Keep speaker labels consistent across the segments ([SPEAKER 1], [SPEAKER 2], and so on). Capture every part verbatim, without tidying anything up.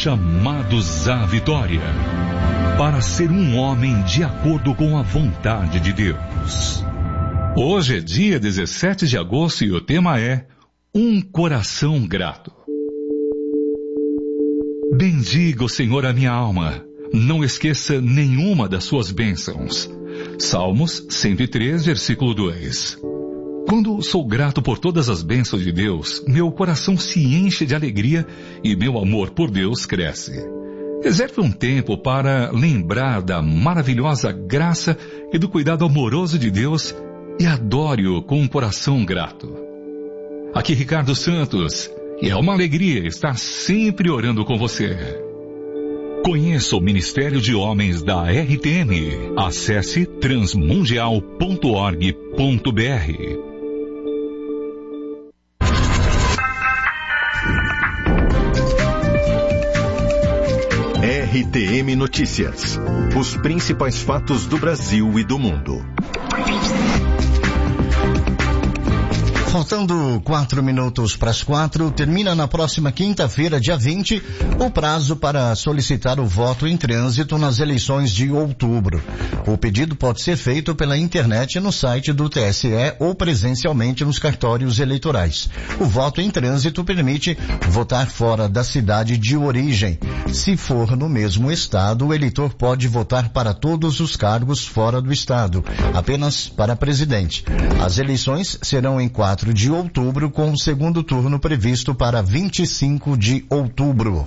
[SPEAKER 1] chamados à vitória, para ser um homem de acordo com a vontade de Deus. Hoje é dia dezessete de agosto e o tema é Um Coração Grato. Bendiga o Senhor a minha alma, não esqueça nenhuma das suas bênçãos. Salmos cento e três, versículo dois. Quando sou grato por todas as bênçãos de Deus, meu coração se enche de alegria e meu amor por Deus cresce. Reserve um tempo para lembrar da maravilhosa graça e do cuidado amoroso de Deus e adore-o com um coração grato. Aqui Ricardo Santos, e é uma alegria estar sempre orando com você. Conheça o Ministério de Homens da R T M. Acesse transmundial ponto org ponto br.
[SPEAKER 2] R T M Notícias. Os principais fatos do Brasil e do mundo.
[SPEAKER 3] Faltando quatro minutos para as quatro, termina na próxima quinta-feira, dia vinte, o prazo para solicitar o voto em trânsito nas eleições de outubro. O pedido pode ser feito pela internet no site do T S E ou presencialmente nos cartórios eleitorais. O voto em trânsito permite votar fora da cidade de origem. Se for no mesmo estado, o eleitor pode votar para todos os cargos fora do estado, apenas para presidente. As eleições serão em quatro de outubro, com o segundo turno previsto para vinte e cinco de outubro.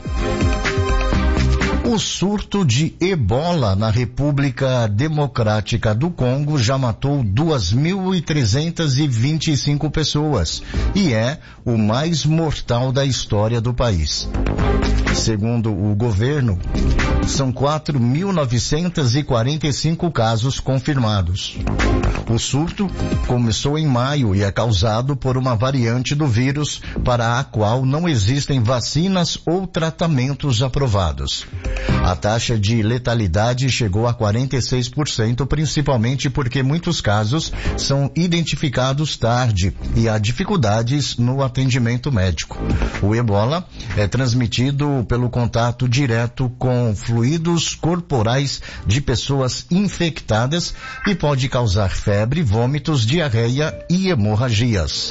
[SPEAKER 3] O surto de ebola na República Democrática do Congo já matou duas mil trezentas e vinte e cinco pessoas e é o mais mortal da história do país. Segundo o governo, são quatro mil novecentos e quarenta e cinco casos confirmados. O surto começou em maio e é causado por uma variante do vírus para a qual não existem vacinas ou tratamentos aprovados. A taxa de letalidade chegou a quarenta e seis por cento, principalmente porque muitos casos são identificados tarde e há dificuldades no atendimento médico. O ebola é transmitido pelo contato direto com fluidos corporais de pessoas infectadas e pode causar febre, vômitos, diarreia e hemorragias.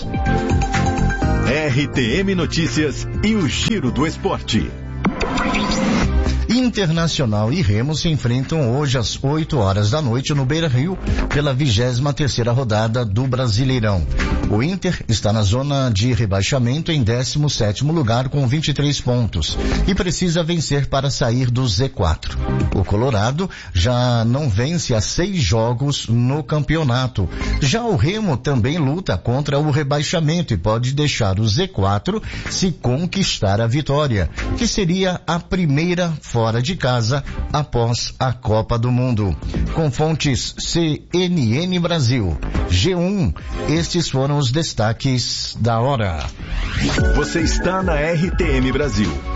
[SPEAKER 2] R T M Notícias e o Giro do Esporte.
[SPEAKER 3] Internacional e Remo se enfrentam hoje às oito horas da noite no Beira-Rio pela vigésima terceira rodada do Brasileirão. O Inter está na zona de rebaixamento em décimo sétimo lugar com vinte e três pontos e precisa vencer para sair do Z quatro. O Colorado já não vence há seis jogos no campeonato. Já o Remo também luta contra o rebaixamento e pode deixar o Z quatro se conquistar a vitória, que seria a primeira fora de casa após a Copa do Mundo. Com fontes C N N Brasil, G um, estes foram os destaques da hora.
[SPEAKER 2] Você está na R T M Brasil.